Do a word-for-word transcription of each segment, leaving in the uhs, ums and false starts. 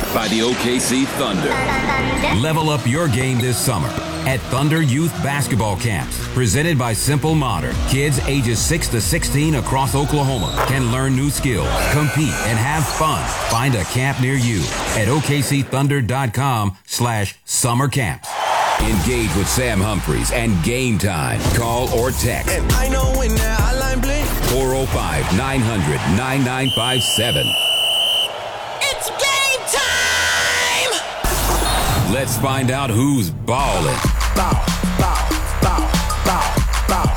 by the O K C Thunder. Level up your game this summer at Thunder Youth Basketball Camps. Presented by Simple Modern. Kids ages six to sixteen across Oklahoma can learn new skills, compete, and have fun. Find a camp near you at O K C thunder dot com slash summer camps. Engage with Sam Humphreys and Game Time. Call or text And I know when that hotline blink. four oh five, nine hundred, nine nine five seven. It's game time! Let's find out who's ballin'. Bow, bow, bow, bow, bow.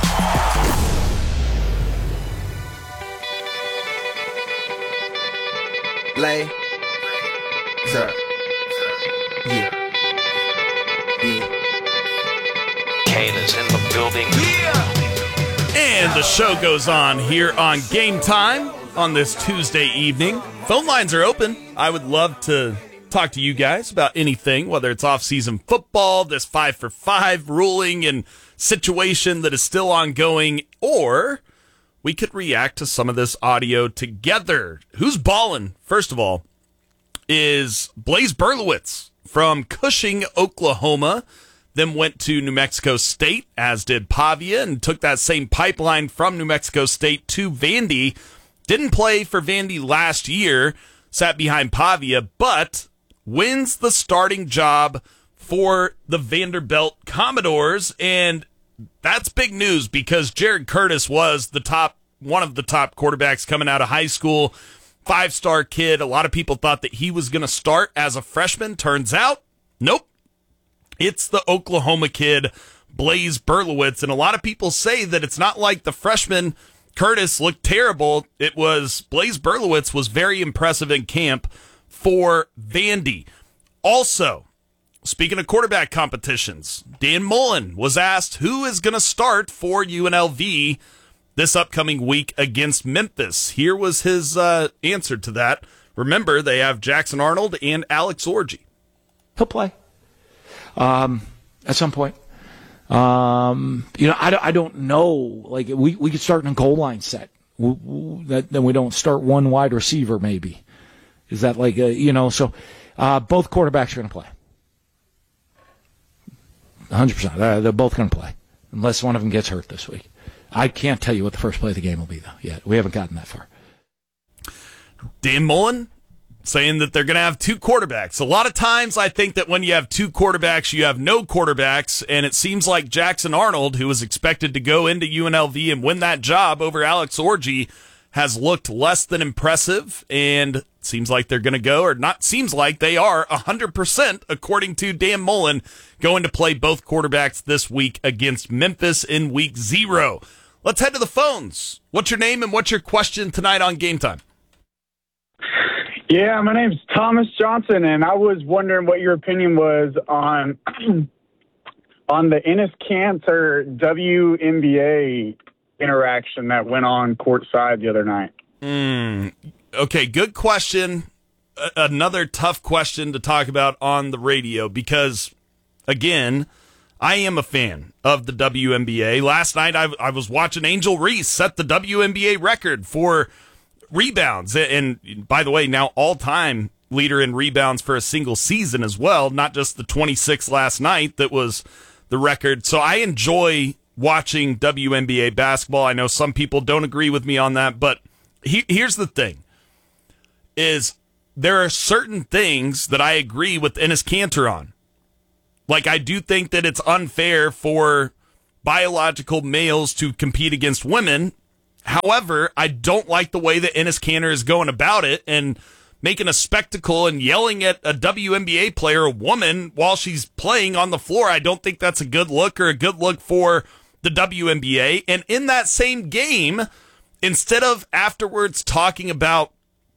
Lay. Sir. Yeah. Yeah. Kane is in the building. And the show goes on here on Game Time on this Tuesday evening. Phone lines are open. I would love to talk to you guys about anything, whether it's off-season football, this five for five ruling and situation that is still ongoing, or we could react to some of this audio together. Who's ballin', first of all, is Blaze Berlowitz from Cushing, Oklahoma, then went to New Mexico State, as did Pavia, and took that same pipeline from New Mexico State to Vandy. Didn't play for Vandy last year, sat behind Pavia, but wins the starting job for the Vanderbilt Commodores, and that's big news because Jared Curtis was the top, one of the top quarterbacks coming out of high school, five-star kid. A lot of people thought that he was going to start as a freshman. Turns out, nope. It's the Oklahoma kid, Blaze Berlowitz, and a lot of people say that it's not like the freshman Curtis looked terrible. It was Blaze Berlowitz was very impressive in camp for Vandy. Also, speaking of quarterback competitions, Dan Mullen was asked who is going to start for U N L V this upcoming week against Memphis. Here was his uh, answer to that. Remember, they have Jackson Arnold and Alex Orji. He'll play um, at some point. Um, you know, I, I don't know. Like, we, we could start in a goal line set. We, we, that, then we don't start one wide receiver, maybe. Is that like, a, you know, so uh, both quarterbacks are going to play. one hundred percent. Uh, they're both going to play, unless one of them gets hurt this week. I can't tell you what the first play of the game will be, though, yet. We haven't gotten that far. Dan Mullen saying that they're going to have two quarterbacks. A lot of times I think that when you have two quarterbacks, you have no quarterbacks, and it seems like Jackson Arnold, who was expected to go into U N L V and win that job over Alex Orji, has looked less than impressive, and seems like they're going to go, or not seems like, they are one hundred percent, according to Dan Mullen, going to play both quarterbacks this week against Memphis in week zero. Let's head to the phones. What's your name and what's your question tonight on Game Time? Yeah, my name's Thomas Johnson, and I was wondering what your opinion was on on the Enes Kanter W N B A interaction that went on courtside the other night. Mm, okay, good question. A- another tough question to talk about on the radio because, again, I am a fan of the W N B A. Last night I, I was watching Angel Reese set the W N B A record for rebounds. And, and by the way, now all-time leader in rebounds for a single season as well, not just the twenty-six last night that was the record. So I enjoy watching W N B A basketball. I know some people don't agree with me on that, but he, here's the thing, is there are certain things that I agree with Enes Kanter on. Like, I do think that it's unfair for biological males to compete against women. However, I don't like the way that Enes Kanter is going about it and making a spectacle and yelling at a W N B A player, a woman, while she's playing on the floor. I don't think that's a good look or a good look for the W N B A. And in that same game, instead of afterwards talking about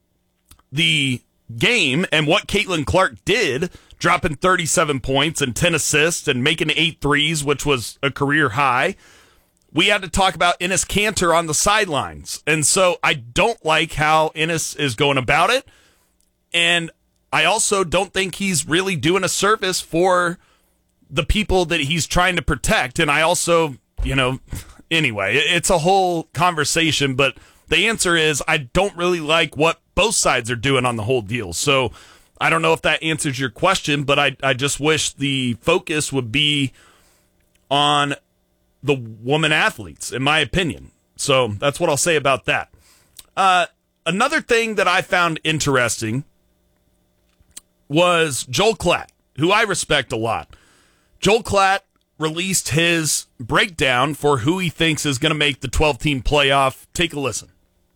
the game and what Caitlin Clark did, dropping thirty-seven points and ten assists and making eight threes, which was a career high, we had to talk about Enes Kanter on the sidelines. And so I don't like how Enes is going about it. And I also don't think he's really doing a service for the people that he's trying to protect. And I also, you know, anyway, it's a whole conversation. But the answer is I don't really like what both sides are doing on the whole deal. So I don't know if that answers your question, but I, I just wish the focus would be on the woman athletes, in my opinion. So that's what I'll say about that. Uh, another thing that I found interesting was Joel Klatt, who I respect a lot. Joel Klatt released his breakdown for who he thinks is going to make the twelve-team playoff. Take a listen.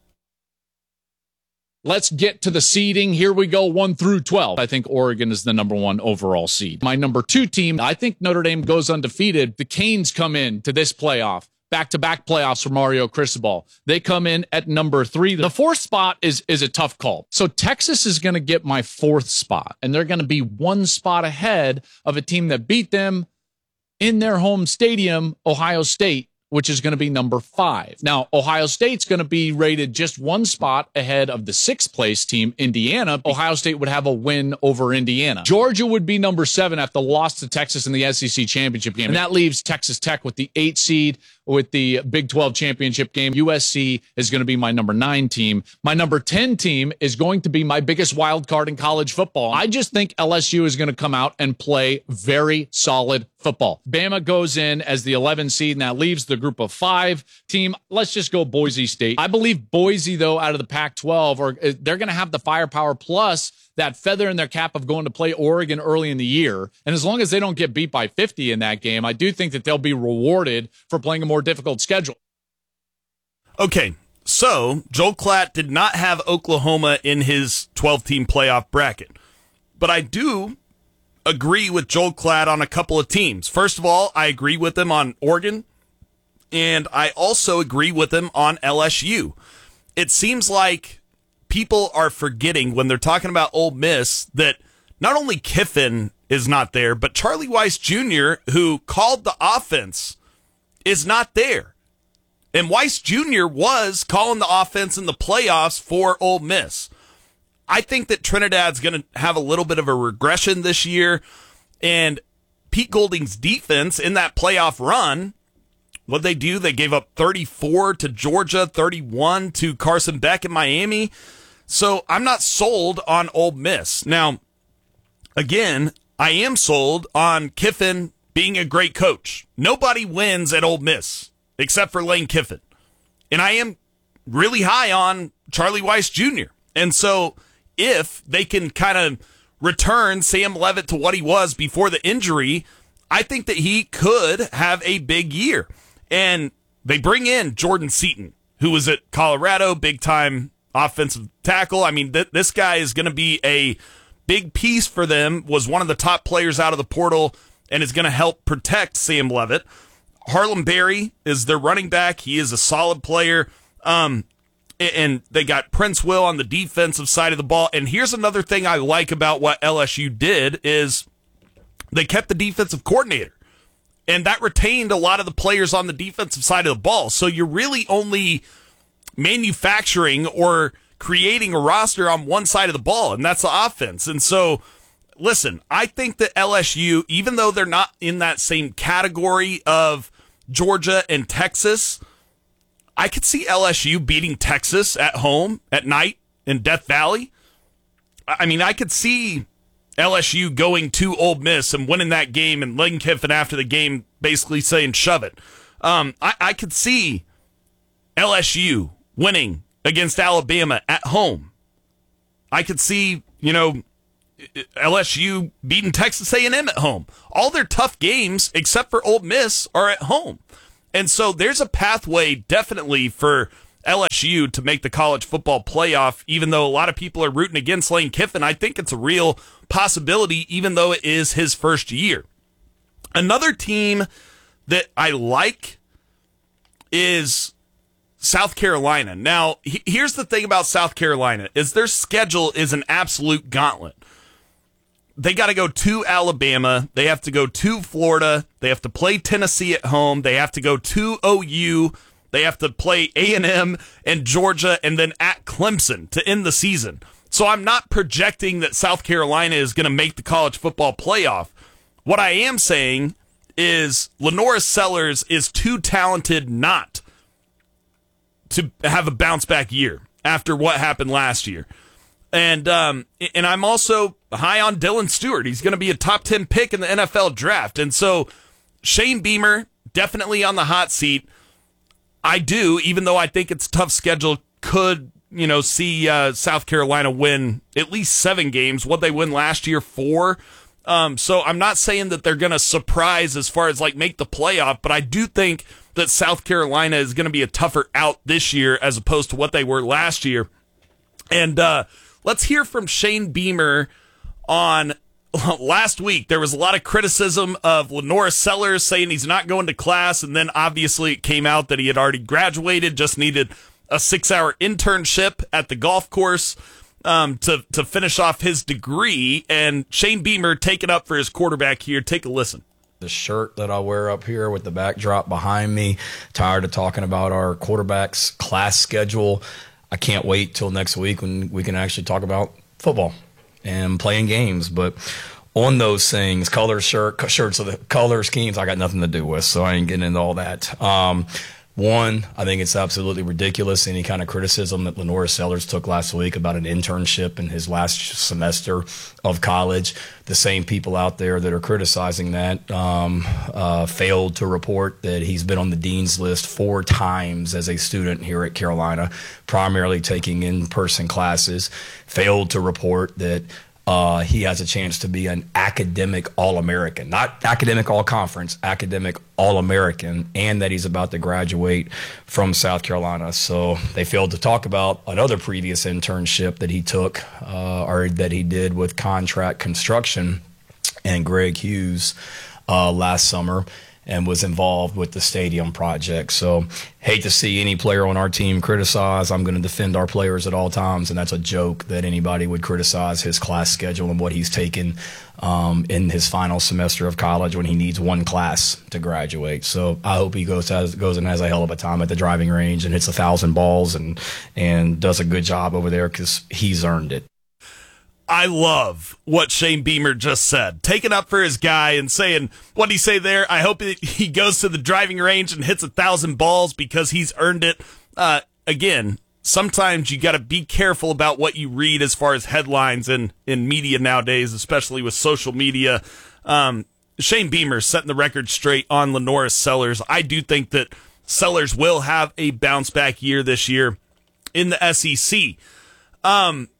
Let's get to the seeding. Here we go, one through twelve. I think Oregon is the number one overall seed. My number two team, I think Notre Dame goes undefeated. The Canes come in to this playoff. Back-to-back playoffs for Mario Cristobal. They come in at number three. The fourth spot is, is a tough call. So Texas is going to get my fourth spot, and they're going to be one spot ahead of a team that beat them in their home stadium, Ohio State, which is going to be number five. Now, Ohio State's going to be rated just one spot ahead of the sixth place team, Indiana. Ohio State would have a win over Indiana. Georgia would be number seven after the loss to Texas in the S E C championship game. And that leaves Texas Tech with the eight seed with the Big twelve championship game. U S C is going to be my number nine team. My number ten team is going to be my biggest wild card in college football. I just think L S U is going to come out and play very solid football. Bama goes in as the eleven seed, and that leaves the group of five team. Let's just go Boise State. I believe Boise, though, out of the Pac twelve, or they're going to have the firepower plus that feather in their cap of going to play Oregon early in the year. And as long as they don't get beat by fifty in that game, I do think that they'll be rewarded for playing a more difficult schedule. Okay, so Joel Klatt did not have Oklahoma in his twelve-team playoff bracket. But I do agree with Joel Klatt on a couple of teams. First of all, I agree with him on Oregon, and I also agree with him on L S U. It seems like people are forgetting when they're talking about Ole Miss that not only Kiffin is not there, but Charlie Weiss Junior, who called the offense, is not there. And Weiss Junior was calling the offense in the playoffs for Ole Miss. I think that Trinidad's going to have a little bit of a regression this year, and Pete Golding's defense in that playoff run, what they do, they gave up thirty-four to Georgia, thirty-one to Carson Beck in Miami. So I'm not sold on Ole Miss. Now, again, I am sold on Kiffin being a great coach. Nobody wins at Ole Miss except for Lane Kiffin. And I am really high on Charlie Weiss Junior And so if they can kind of return Sam Leavitt to what he was before the injury, I think that he could have a big year. And they bring in Jordan Seaton, who was at Colorado, big-time offensive tackle. I mean, th- this guy is going to be a big piece for them, was one of the top players out of the portal, and is going to help protect Sam Leavitt. Harlem Berry is their running back. He is a solid player. Um, and they got Prince Will on the defensive side of the ball. And here's another thing I like about what L S U did is they kept the defensive coordinator. And that retained a lot of the players on the defensive side of the ball. So you're really only manufacturing or creating a roster on one side of the ball, and that's the offense. And so, listen, I think that L S U, even though they're not in that same category of Georgia and Texas, I could see L S U beating Texas at home at night in Death Valley. I mean, I could see L S U going to Ole Miss and winning that game, and Lane Kiffin after the game basically saying, shove it. Um, I, I could see L S U winning against Alabama at home. I could see, you know, L S U beating Texas A and M at home. All their tough games, except for Ole Miss, are at home. And so there's a pathway definitely for L S U to make the college football playoff, even though a lot of people are rooting against Lane Kiffin. I think it's a real possibility, even though it is his first year. Another team that I like is South Carolina. Now, he- here's the thing about South Carolina, is their schedule is an absolute gauntlet. They got to go to Alabama. They have to go to Florida. They have to play Tennessee at home. They have to go to O U. They have to play A and M and Georgia, and then at Clemson to end the season. So I'm not projecting that South Carolina is going to make the college football playoff. What I am saying is Lenora Sellers is too talented not to have a bounce back year after what happened last year. And um, and I'm also high on Dylan Stewart. He's going to be a top ten pick in the N F L draft. And so Shane Beamer, definitely on the hot seat. I do, even though I think it's a tough schedule, could, you know, see uh, South Carolina win at least seven games. What they win last year, four. Um, so I'm not saying that they're going to surprise as far as like make the playoff, but I do think that South Carolina is going to be a tougher out this year as opposed to what they were last year. And uh, let's hear from Shane Beamer on last week. There was a lot of criticism of Lenora Sellers saying he's not going to class, and then obviously it came out that he had already graduated, just needed a six-hour internship at the golf course um, to, to finish off his degree. And Shane Beamer taking up for his quarterback here. Take a listen. The shirt that I wear up here with the backdrop behind me, tired of talking about our quarterback's class schedule. I can't wait till next week when we can actually talk about football and playing games. But on those things, color shirt, shirts of the color schemes, I got nothing to do with, so I ain't getting into all that. Um, One, I think it's absolutely ridiculous, any kind of criticism that Lenora Sellers took last week about an internship in his last semester of college. The same people out there that are criticizing that um, uh, failed to report that he's been on the dean's list four times as a student here at Carolina, primarily taking in-person classes, failed to report that Uh, he has a chance to be an academic All-American, not academic All-Conference, academic All-American, and that he's about to graduate from South Carolina. So they failed to talk about another previous internship that he took uh, or that he did with Contract Construction and Greg Hughes uh, last summer, and was involved with the stadium project. So hate to see any player on our team criticize. I'm going to defend our players at all times, and that's a joke that anybody would criticize his class schedule and what he's taken um, in his final semester of college when he needs one class to graduate. So I hope he goes has, goes and has a hell of a time at the driving range and hits a thousand balls and, and does a good job over there because he's earned it. I love what Shane Beamer just said, taking up for his guy and saying, what did he say there? I hope he goes to the driving range and hits a thousand balls because he's earned it. Uh, again, sometimes you got to be careful about what you read as far as headlines in, in media nowadays, especially with social media. Um, Shane Beamer setting the record straight on Lenora Sellers. I do think that Sellers will have a bounce back year this year in the S E C. Um,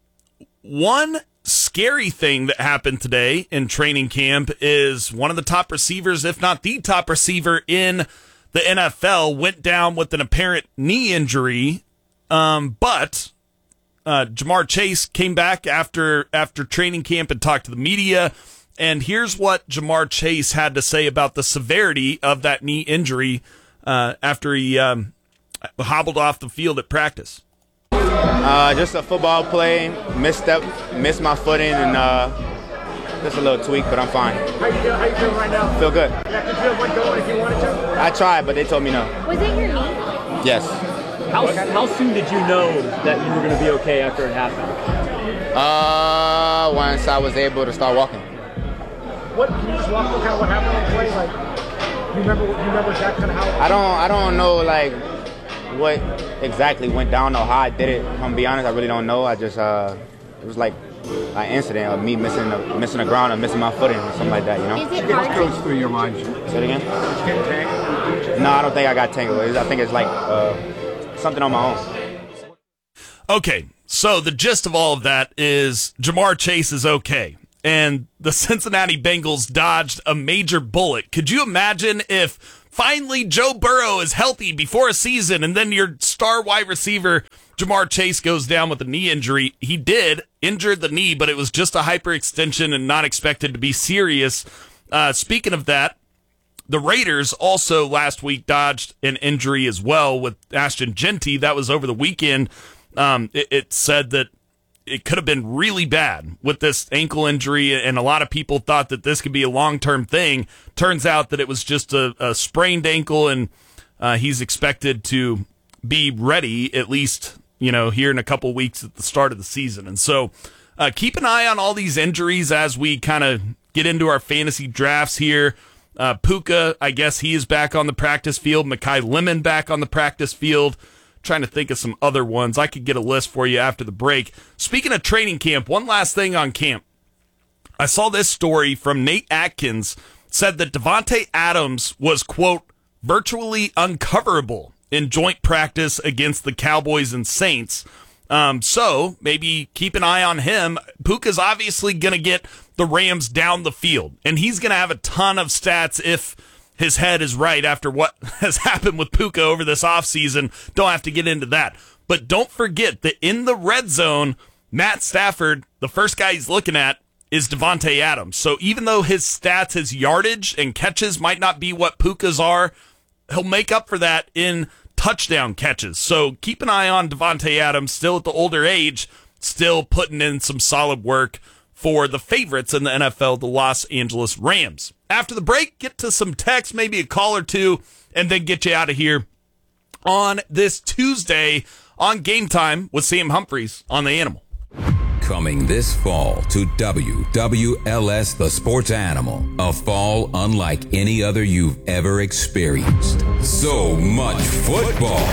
one scary thing that happened today in training camp is one of the top receivers, if not the top receiver in the N F L, went down with an apparent knee injury. Um, but uh, Ja'Marr Chase came back after after training camp and talked to the media. And here's what Ja'Marr Chase had to say about the severity of that knee injury uh, after he um, hobbled off the field at practice. Uh, just a football play, misstep, missed my footing, and uh, just a little tweak, but I'm fine. How you feel, how you feeling right now? Feel good. Yeah, could you have went going if you wanted to? I tried, but they told me no. Was it your knee? Yes. How, how soon did you know that you were going to be okay after it happened? Uh, once I was able to start walking. What, can you just walk through kind of what happened on the play? Like, you remember, you remember that kind of how? I don't, I don't know, like, what exactly went down or how I did it. I'm gonna be honest, I really don't know. I just, uh, it was like an incident of me missing the, missing the ground or missing my footing or something like that, you know? Is it hard goes through your mind? Say it again? No, I don't think I got tangled. I think it's like uh, something on my own. Okay, so the gist of all of that is Ja'Marr Chase is okay, and the Cincinnati Bengals dodged a major bullet. Could you imagine if finally Joe Burrow is healthy before a season, and then your star wide receiver Ja'Marr Chase goes down with a knee injury? He did, injured the knee, but it was just a hyperextension and not expected to be serious. Uh, speaking of that, the Raiders also last week dodged an injury as well with Ashton Genty. That was over the weekend. Um, it, it said that it could have been really bad with this ankle injury, and a lot of people thought that this could be a long-term thing. Turns out that it was just a, a sprained ankle, and uh, he's expected to be ready at least, you know, here in a couple weeks at the start of the season. And so uh, keep an eye on all these injuries as we kind of get into our fantasy drafts here. Uh, Puka, I guess he is back on the practice field. Mekhi Lemon back on the practice field. Trying to think of some other ones. I could get a list for you after the break. Speaking of training camp, one last thing on camp. I saw this story from Nate Atkins, said that Davante Adams was, quote, virtually uncoverable in joint practice against the Cowboys and Saints. Um, so maybe keep an eye on him. Puka's obviously going to get the Rams down the field, and he's going to have a ton of stats if his head is right after what has happened with Puka over this offseason. Don't have to get into that. But don't forget that in the red zone, Matt Stafford, the first guy he's looking at, is Davante Adams. So even though his stats, his yardage and catches might not be what Puka's are, he'll make up for that in touchdown catches. So keep an eye on Davante Adams, still at the older age, still putting in some solid work for the favorites in the N F L, the Los Angeles Rams. After the break, get to some text, maybe a call or two, and then get you out of here on this Tuesday on Game Time with Sam Humphreys on The Animal. Coming this fall to W W L S The Sports Animal, a fall unlike any other you've ever experienced. So much football.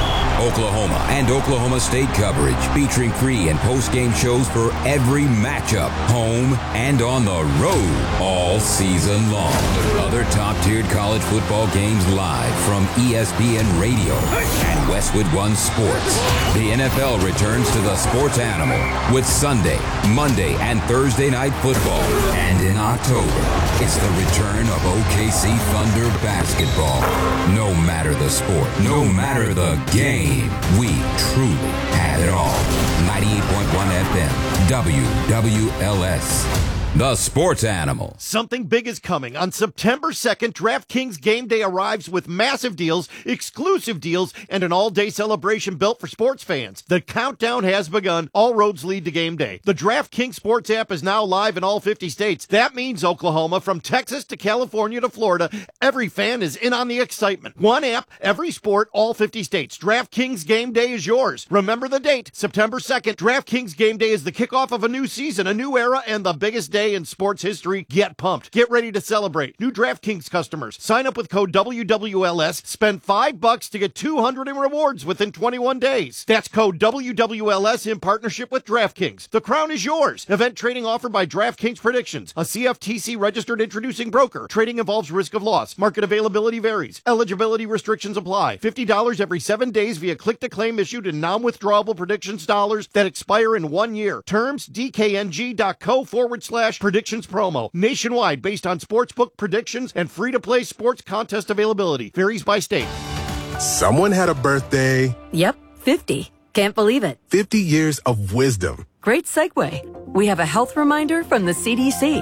Oklahoma and Oklahoma State coverage featuring pre- and post-game shows for every matchup, home and on the road, all season long. Other top-tiered college football games live from E S P N Radio and Westwood One Sports. The N F L returns to the Sports Animal with Sunday, Monday, and Thursday night football. And in October, it's the return of O K C Thunder basketball. No matter the sport, no matter the game, we truly had it all. ninety-eight point one F M, W W L S. The Sports Animal. Something big is coming. On September second, DraftKings Game Day arrives with massive deals, exclusive deals, and an all-day celebration built for sports fans. The countdown has begun. All roads lead to Game Day. The DraftKings Sports app is now live in all fifty states. That means Oklahoma, from Texas to California to Florida, every fan is in on the excitement. One app, every sport, all fifty states. DraftKings Game Day is yours. Remember the date, September second. DraftKings Game Day is the kickoff of a new season, a new era, and the biggest day in sports history. Get pumped. Get ready to celebrate. New DraftKings customers. Sign up with code W W L S. Spend five bucks to get two hundred in rewards within twenty-one days. That's code W W L S in partnership with DraftKings. The crown is yours. Event trading offered by DraftKings Predictions, a C F T C registered introducing broker. Trading involves risk of loss. Market availability varies. Eligibility restrictions apply. fifty dollars every seven days via click-to-claim issued in non-withdrawable predictions dollars that expire in one year. Terms, dkng.co forward slash predictions promo. Nationwide based on sportsbook predictions and free-to-play sports contest availability. Varies by state. Someone had a birthday. Yep, fifty. Can't believe it. fifty years of wisdom. Great segue. We have a health reminder from the C D C.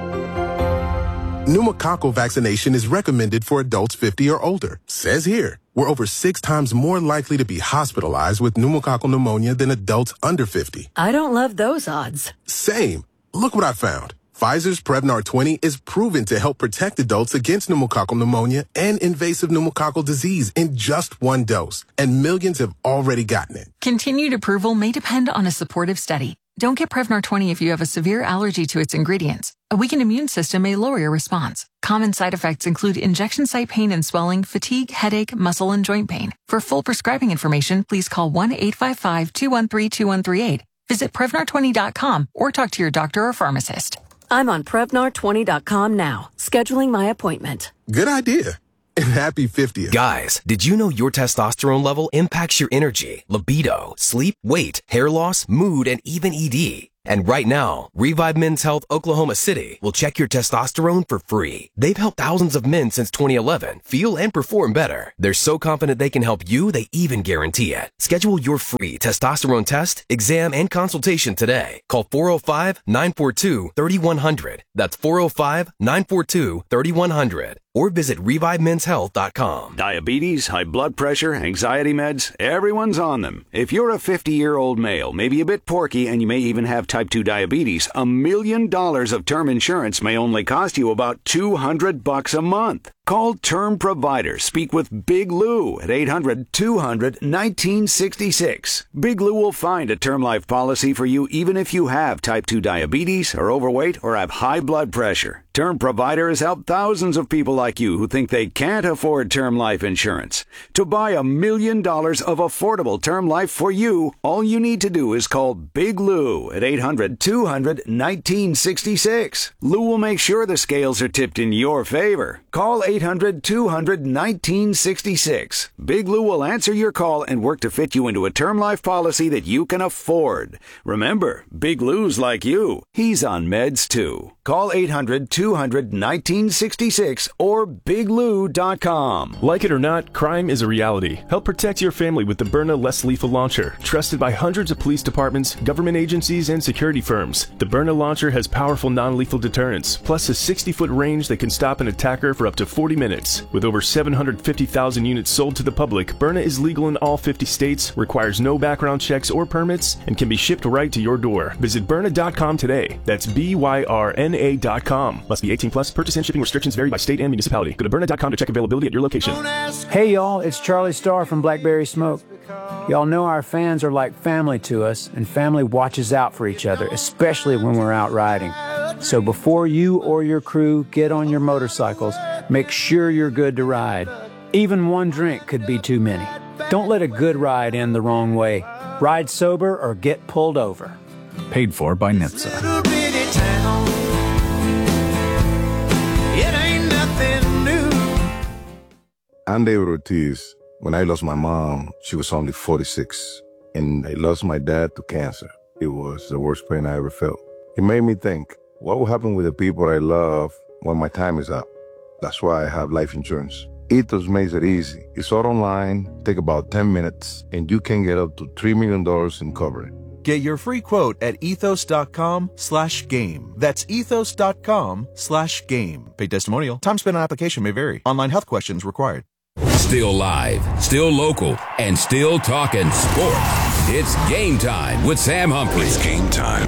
Pneumococcal vaccination is recommended for adults fifty or older. Says here, we're over six times more likely to be hospitalized with pneumococcal pneumonia than adults under fifty. I don't love those odds. Same. Look what I found. Pfizer's Prevnar twenty is proven to help protect adults against pneumococcal pneumonia and invasive pneumococcal disease in just one dose, and millions have already gotten it. Continued approval may depend on a supportive study. Don't get Prevnar twenty if you have a severe allergy to its ingredients. A weakened immune system may lower your response. Common side effects include injection site pain and swelling, fatigue, headache, muscle, and joint pain. For full prescribing information, please call one eight five five, two one three, two one three eight. Visit Prevnar twenty dot com or talk to your doctor or pharmacist. I'm on Prevnar twenty dot com now, scheduling my appointment. Good idea. And happy fiftieth. Guys, did you know your testosterone level impacts your energy, libido, sleep, weight, hair loss, mood, and even E D? And right now, Revive Men's Health Oklahoma City will check your testosterone for free. They've helped thousands of men since twenty eleven feel and perform better. They're so confident they can help you, they even guarantee it. Schedule your free testosterone test, exam, and consultation today. Call four oh five, nine four two, three one zero zero. That's four oh five, nine four two, three one zero zero. Or visit revive men's health dot com. Diabetes, high blood pressure, anxiety meds, everyone's on them. If you're a fifty-year-old male, maybe a bit porky, and you may even have type two diabetes, a million dollars of term insurance may only cost you about two hundred bucks a month. Call Term Provider. Speak with Big Lou at eight hundred, two hundred, nineteen sixty-six. Big Lou will find a term life policy for you even if you have type two diabetes, are overweight, or have high blood pressure. Term Provider has helped thousands of people like you who think they can't afford term life insurance. To buy a million dollars of affordable term life for you, all you need to do is call Big Lou at eight hundred, two hundred, nineteen sixty-six. Lou will make sure the scales are tipped in your favor. Call eight hundred, two hundred, nineteen sixty-six. Big Lou will answer your call and work to fit you into a term life policy that you can afford. Remember, Big Lou's like you. He's on meds too. Call eight hundred, two hundred, nineteen sixty-six or big lou dot com. Like it or not, crime is a reality. Help protect your family with the Byrna Less Lethal Launcher. Trusted by hundreds of police departments, government agencies, and security firms. The Byrna launcher has powerful non-lethal deterrence, plus a sixty-foot range that can stop an attacker for up to forty minutes. With over seven hundred fifty thousand units sold to the public, Byrna is legal in all fifty states, requires no background checks or permits, and can be shipped right to your door. Visit Byrna dot com today. That's B Y R N A dot com. Must be eighteen plus. Purchase and shipping restrictions vary by state and municipality. Go to Byrna dot com to check availability at your location. Hey y'all, it's Charlie Starr from Blackberry Smoke. Y'all know our fans are like family to us, and family watches out for each other, especially when we're out riding. So before you or your crew get on your motorcycles, make sure you're good to ride. Even one drink could be too many. Don't let a good ride end the wrong way. Ride sober or get pulled over. Paid for by N H T S A. I'm David Ortiz. When I lost my mom, she was only forty-six, and I lost my dad to cancer. It was the worst pain I ever felt. It made me think, what will happen with the people I love when my time is up? That's why I have life insurance. Ethos makes it easy. It's all online, take about ten minutes, and you can get up to three million dollars in coverage. Get your free quote at ethos.com slash game. That's ethos.com slash game. Paid testimonial. Time spent on application may vary. Online health questions required. Still live, still local, and still talking sports. It's Game Time with Sam Humphrey. It's game time